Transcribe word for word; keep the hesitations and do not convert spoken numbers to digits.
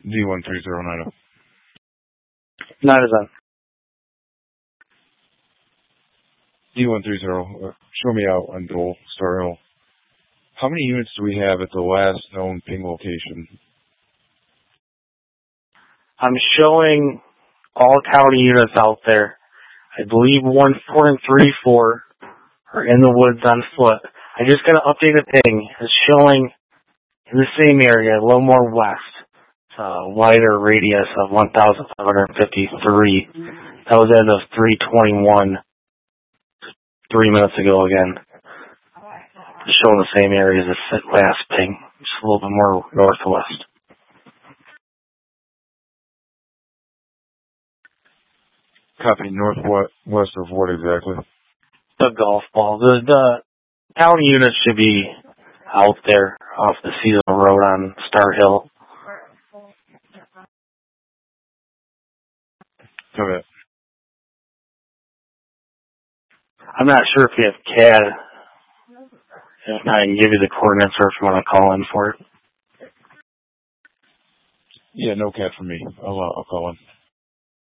D one three zero nine zero. Not as on. D one three zero. Uh, show me out on Dole, Star Hill. How many units do we have at the last known ping location? I'm showing all county units out there. I believe one, four, and three, four are in the woods on foot. I just got an updated ping. It's showing in the same area, a little more west. It's a wider radius of one thousand five hundred fifty-three. That was as of three twenty-one, three minutes ago again. It's showing the same area as the last ping, just a little bit more northwest. Copy. Northwest of what exactly? The golf ball. The, the county units should be out there off the seasonal road on Star Hill. Okay. I'm not sure if you have C A D. If not, I can give you the coordinates or if you want to call in for it. Yeah, no cat for me. I'll, uh, I'll call in.